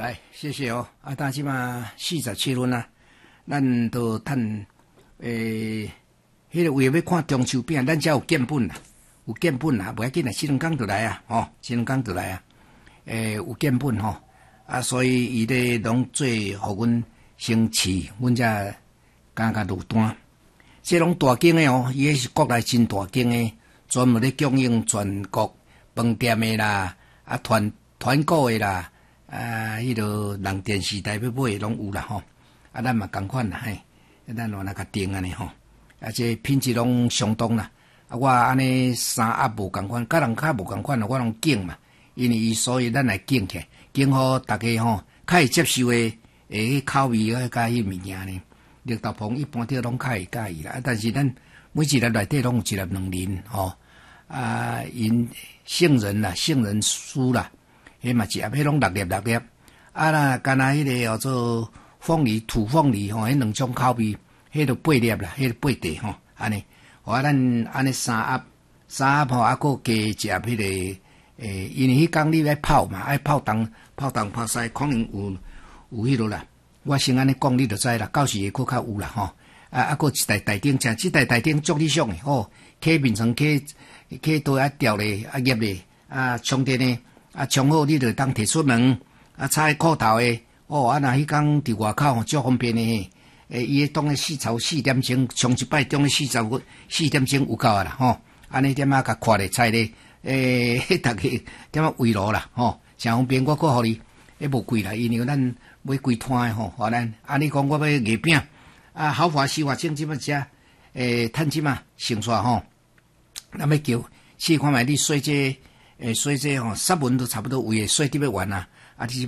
来，谢谢哦。但即嘛47分啊，咱都趁迄个为要看中秋饼，咱才有建本啦，有建本啦，袂要紧啦，2、3天就来啊，吼，2、3天就来啊。有建本吼，所以伊咧拢做互阮先试，阮才感觉落单。这拢大间的哦，伊迄是国内真大间的，专门咧供应全国饭店的啦，团购的啦，迄个人电时代要买的拢有啦吼。咱嘛共款啦，嘿，咱换那甲订安尼吼，这品质拢相当啦。我安尼三压无共款，甲人较无共款啦，我拢拣嘛，因为所以咱来拣起，拣好大家吼，较会接受的口味甲迄物件呢。绿豆椪一般啲拢较会介意啦，但是咱每一粒内底拢有一粒2仁吼，因杏仁啦、杏仁酥啦，迄嘛一盒，迄拢6粒，啦，干那迄个叫做凤梨、土凤梨吼，迄2种口味，迄就8粒啦，迄就8块吼，安尼，咱安尼三盒吼，佫加一盒迄个因为迄工你要泡嘛，爱泡东泡西，可能有迄落啦。我先安尼讲，你就知啦。到时会佫较有啦吼。佫一台台灯，这台灯足理想诶吼。起面床起倒吊咧，热咧，充电咧，充好你就当摕出门，插喺裤头诶。若迄工伫外口吼，足方便诶。伊迄当咧4点钟充一摆，当咧4点钟有够啊啦吼。安尼点甲看咧菜咧，逐个点围炉啦吼，诚方便。我佫互你，无贵啦，因为咱买规摊诶吼，咱你讲我要月饼好华西华正即么食，趁即嘛成煞吼，咱要叫试看觅你洗这吼，10文都差不多有诶，洗得要完啊，